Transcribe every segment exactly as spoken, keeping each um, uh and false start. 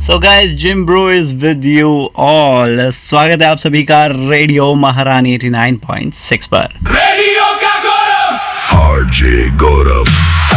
So guys, gym bro is with you all. स्वागत है आप सभी का रेडियो महारानी नवासी पॉइंट सिक्स पर। रेडियो का गौरव आरजे गौरव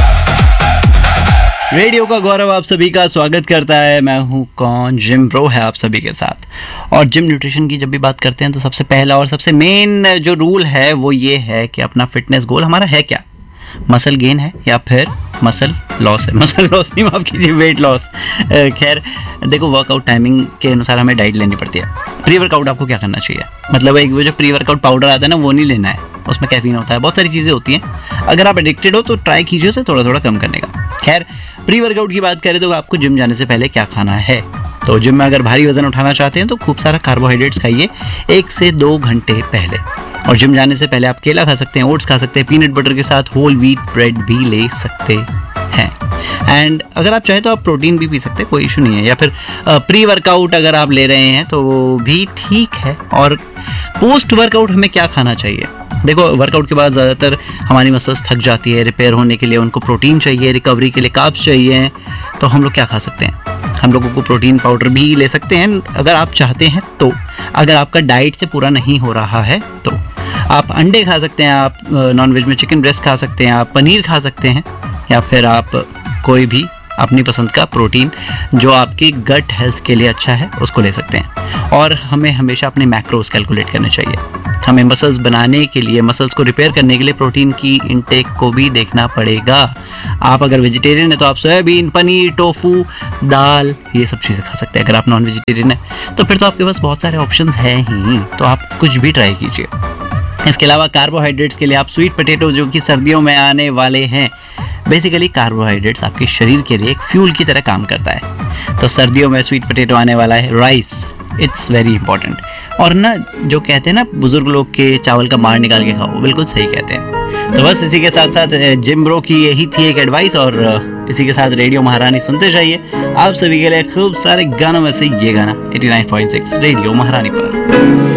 रेडियो का गौरव आप सभी का स्वागत करता है। मैं हूं कौन, जिम ब्रो है आप सभी के साथ। और जिम न्यूट्रिशन की जब भी बात करते हैं तो सबसे पहला और सबसे मेन जो रूल है वो ये है कि अपना फिटनेस गोल हमारा है क्या। मसल गेन है या फिर मसल लॉस है। मसल लॉस नहीं, माफ कीजिए, वेट लॉस। खैर देखो, वर्कआउट टाइमिंग के अनुसार हमें डाइट लेनी पड़ती है। प्री वर्कआउट आपको क्या करना चाहिए, मतलब एक वो जो प्री वर्कआउट पाउडर आता है ना, वो नहीं लेना है। उसमें कैफीन होता है, बहुत सारी चीज़ें होती हैं। अगर आप एडिक्टेड हो तो ट्राई कीजिए उसे थोड़ा थोड़ा कम करने का। खैर, प्री वर्कआउट की बात करें तो आपको जिम जाने से पहले क्या खाना है। तो जिम में अगर भारी वजन उठाना चाहते हैं तो खूब सारा कार्बोहाइड्रेट्स खाइए एक से दो घंटे पहले। और जिम जाने से पहले आप केला खा सकते हैं, ओट्स खा सकते हैं, पीनट बटर के साथ होल व्हीट ब्रेड भी ले सकते हैं। एंड अगर आप चाहें तो आप प्रोटीन भी पी सकते हैं, कोई इशू नहीं है। या फिर प्री वर्कआउट अगर आप ले रहे हैं तो वो भी ठीक है। और पोस्ट वर्कआउट हमें क्या खाना चाहिए। देखो, वर्कआउट के बाद ज़्यादातर हमारी मसल्स थक जाती है, रिपेयर होने के लिए उनको प्रोटीन चाहिए, रिकवरी के लिए कार्ब्स चाहिए। तो हम लोग क्या खा सकते हैं, हम लोगों को प्रोटीन पाउडर भी ले सकते हैं अगर आप चाहते हैं तो। अगर आपका डाइट से पूरा नहीं हो रहा है तो आप अंडे खा सकते हैं, आप नॉनवेज में चिकन ब्रेस्ट खा सकते हैं, आप पनीर खा सकते हैं, या फिर आप कोई भी अपनी पसंद का प्रोटीन जो आपकी गट हेल्थ के लिए अच्छा है उसको ले सकते हैं। और हमें हमेशा अपने मैक्रोस कैलकुलेट करने चाहिए। हमें मसल्स बनाने के लिए, मसल्स को रिपेयर करने के लिए प्रोटीन की इनटेक को भी देखना पड़ेगा। आप अगर वेजिटेरियन है तो आप सोयाबीन, पनीर, टोफू, दाल, ये सब चीज़ें खा सकते हैं। अगर आप नॉन वेजिटेरियन है तो फिर तो आपके पास बहुत सारे ऑप्शन हैं ही, तो आप कुछ भी ट्राई कीजिए। इसके अलावा कार्बोहाइड्रेट्स के लिए आप स्वीट पोटैटो, जो कि सर्दियों में आने वाले हैं। बेसिकली कार्बोहाइड्रेट्स आपके शरीर के लिए एक फ्यूल की तरह काम करता है। तो सर्दियों में स्वीट पोटैटो आने वाला है, राइस, इट्स वेरी इंपॉर्टेंट। और ना, जो कहते हैं ना बुजुर्ग लोग के चावल का मार निकाल के खाओ, बिल्कुल सही कहते हैं। तो बस इसी के साथ साथ जिम ब्रो की यही थी एक एडवाइस। और इसी के साथ रेडियो महारानी सुनते जाइए। आप सभी के लिए खूब सारे गानों में से ये गाना नवासी पॉइंट सिक्स रेडियो महारानी पर।